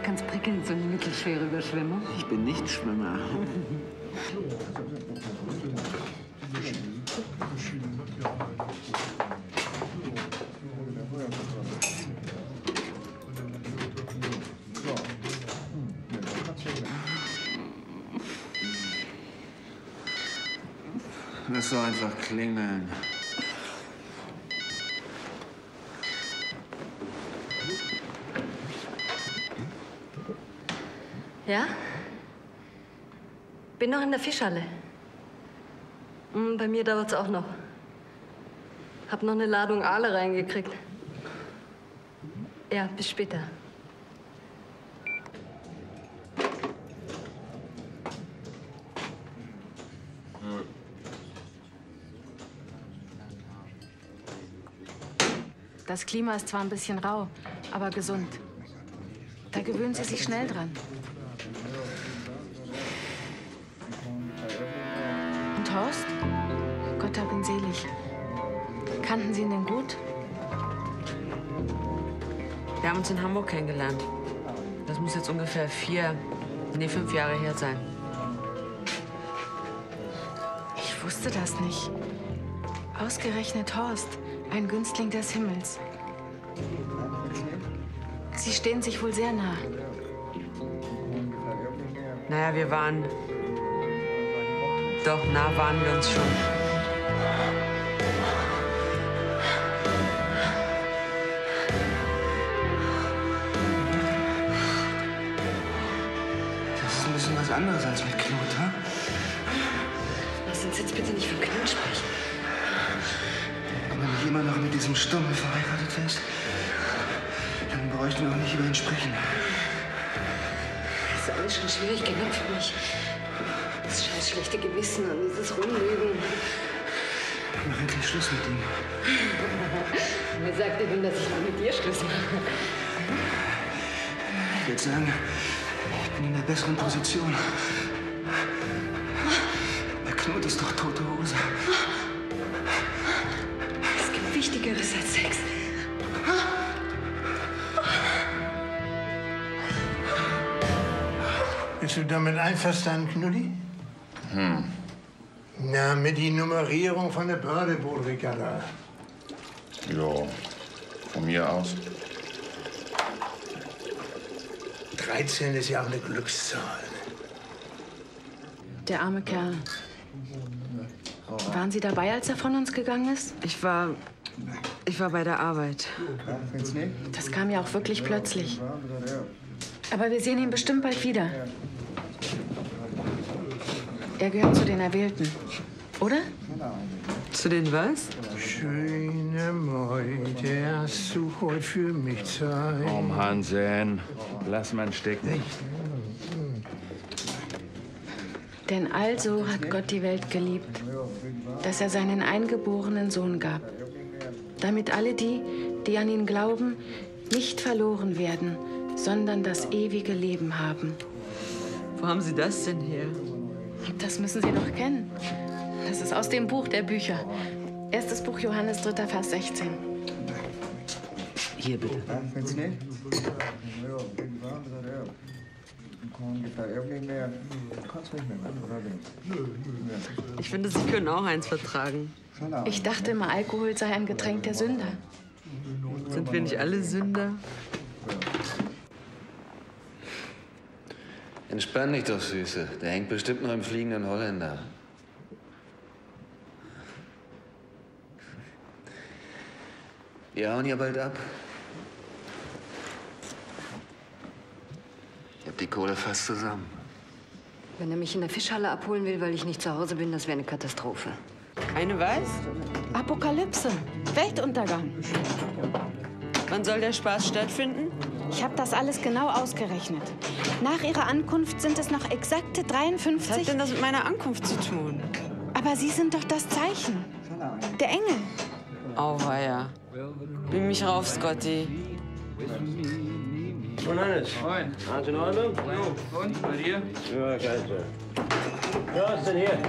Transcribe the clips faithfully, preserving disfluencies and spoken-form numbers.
ganz prickelnd, so eine mittelschwere Überschwemmung. Ich bin nicht Schwimmer. Lass doch einfach klingeln. Ja? Bin noch in der Fischhalle. Hm, bei mir dauert's auch noch. Hab noch eine Ladung Aale reingekriegt. Ja, bis später. Das Klima ist zwar ein bisschen rau, aber gesund. Da gewöhnen Sie sich schnell dran. Und Horst? Gott hab ihn selig. Kannten Sie ihn denn gut? Wir haben uns in Hamburg kennengelernt. Das muss jetzt ungefähr vier, nee, fünf Jahre her sein. Ich wusste das nicht. Ausgerechnet Horst, ein Günstling des Himmels. Sie stehen sich wohl sehr nah. Naja, wir waren... Doch, nah waren wir uns schon. Das ist ein bisschen was anderes als mit Knut, ha? Lass uns jetzt bitte nicht von Knut sprechen. Wenn du nicht immer noch mit diesem Stummel verheiratet wärst, dann bräuchten wir auch nicht über ihn sprechen. Das ist alles schon schwierig genug für mich. Das scheiß schlechte Gewissen und dieses Rumlügen. Mach endlich Schluss mit ihm. Wer sagt dir denn, dass ich noch mit dir Schluss mache? Ich würde sagen, ich bin in einer besseren Position. Der Knut ist doch tote Hose. Es gibt Wichtigeres als Sex. Bist du damit einverstanden, Knuddi? Hm. Na, mit die Nummerierung von der Badebootregatta. Ja, von mir aus. dreizehn ist ja auch eine Glückszahl. Der arme Kerl. Waren Sie dabei, als er von uns gegangen ist? Ich war... Ich war bei der Arbeit. Das kam ja auch wirklich plötzlich. Aber wir sehen ihn bestimmt bald wieder. Er gehört zu den Erwählten, oder? Zu den was? Schöne Meute, hast du heute für mich Zeit? Komm, Hansen, lass mal stecken. Denn also hat Gott die Welt geliebt, dass er seinen eingeborenen Sohn gab, damit alle die, die an ihn glauben, nicht verloren werden, sondern das ewige Leben haben. Wo haben Sie das denn her? Das müssen Sie doch kennen. Das ist aus dem Buch der Bücher. Erstes Buch Johannes, dritter Vers sechzehn. Hier, bitte. Ich finde, Sie können auch eins vertragen. Ich dachte immer, Alkohol sei ein Getränk der Sünder. Sind wir nicht alle Sünder? Entspann dich doch, Süße. Der hängt bestimmt noch im fliegenden Holländer. Wir hauen ja bald ab. Ich hab die Kohle fast zusammen. Wenn er mich in der Fischhalle abholen will, weil ich nicht zu Hause bin, das wäre eine Katastrophe. Eine was? Apokalypse. Weltuntergang. Wann soll der Spaß stattfinden? Ich habe das alles genau ausgerechnet. Nach Ihrer Ankunft sind es noch exakte dreiundfünfzig... Was hat denn das mit meiner Ankunft zu tun? Aber Sie sind doch das Zeichen. Der Engel. Auweia. Beam mich rauf, Scotty. Und Hannes? Moin. Alles in Ordnung? Jo. Und? Bei dir? Ja, geil. Ja, was ist denn hier?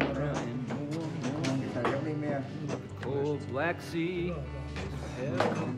Oh, Black Sea.